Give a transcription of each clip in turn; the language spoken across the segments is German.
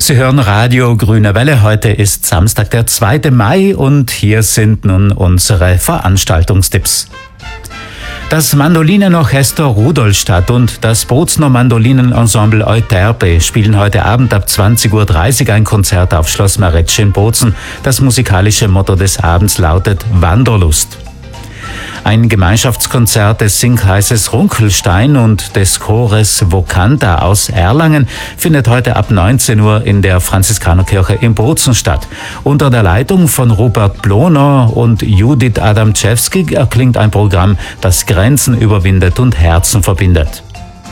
Sie hören Radio Grüne Welle. Heute ist Samstag, der 2. Mai und hier sind nun unsere Veranstaltungstipps. Das Mandolinenorchester Rudolstadt und das Bozner Mandolinenensemble Euterpe spielen heute Abend ab 20:30 Uhr ein Konzert auf Schloss Maretsch in Bozen. Das musikalische Motto des Abends lautet Wanderlust. Ein Gemeinschaftskonzert des Singkreises Runkelstein und des Chores Vocanta aus Erlangen findet heute ab 19 Uhr in der Franziskanerkirche in Bozen statt. Unter der Leitung von Rupert Ploner und Judith Adamczewski erklingt ein Programm, das Grenzen überwindet und Herzen verbindet.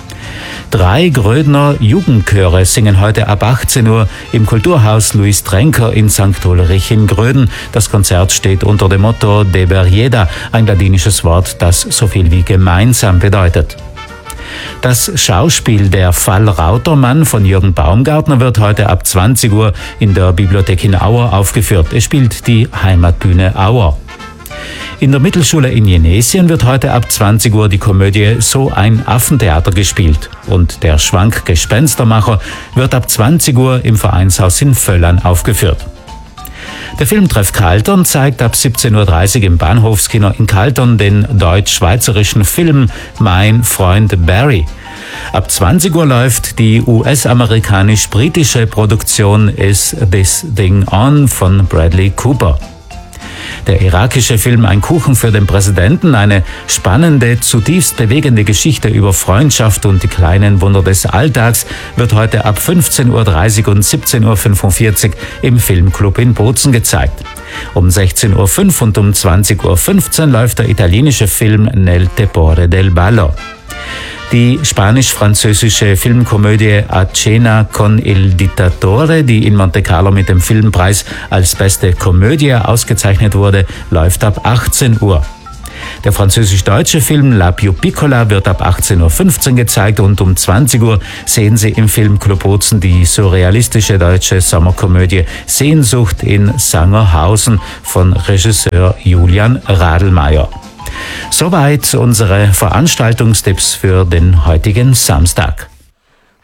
3 Grödner Jugendchöre singen heute ab 18 Uhr im Kulturhaus Louis Trenker in St. Ulrich in Gröden. Das Konzert steht unter dem Motto De Verieda, ein ladinisches Wort, das so viel wie gemeinsam bedeutet. Das Schauspiel Der Fall Rautermann von Jürgen Baumgartner wird heute ab 20 Uhr in der Bibliothek in Auer aufgeführt. Es spielt die Heimatbühne Auer. In der Mittelschule in Jenesien wird heute ab 20 Uhr die Komödie So ein Affentheater gespielt. Und der Schwank Gespenstermacher wird ab 20 Uhr im Vereinshaus in Völlern aufgeführt. Der Filmtreff Kaltern zeigt ab 17:30 Uhr im Bahnhofskino in Kaltern den deutsch-schweizerischen Film Mein Freund Barry. Ab 20 Uhr läuft die US-amerikanisch-britische Produktion Is This Thing On von Bradley Cooper. Der irakische Film Ein Kuchen für den Präsidenten, eine spannende, zutiefst bewegende Geschichte über Freundschaft und die kleinen Wunder des Alltags, wird heute ab 15:30 Uhr und 17:45 Uhr im Filmclub in Bozen gezeigt. Um 16:05 Uhr und um 20:15 Uhr läuft der italienische Film Nel tepore del ballo. Die spanisch-französische Filmkomödie A Cena con il Dittatore, die in Monte Carlo mit dem Filmpreis als beste Komödie ausgezeichnet wurde, läuft ab 18 Uhr. Der französisch-deutsche Film La Più Piccola wird ab 18:15 Uhr gezeigt und um 20 Uhr sehen Sie im Filmclub Bozen die surrealistische deutsche Sommerkomödie Sehnsucht in Sangerhausen von Regisseur Julian Radelmeier. Soweit unsere Veranstaltungstipps für den heutigen Samstag.